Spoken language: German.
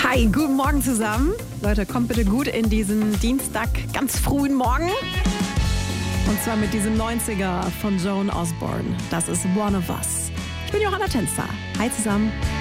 Hi, guten Morgen zusammen. Leute, kommt bitte gut in diesen Dienstag, ganz frühen Morgen. Und zwar mit diesem 90er von Joan Osborne. Das ist One of Us. Ich bin Johanna Tänzer. Hi zusammen.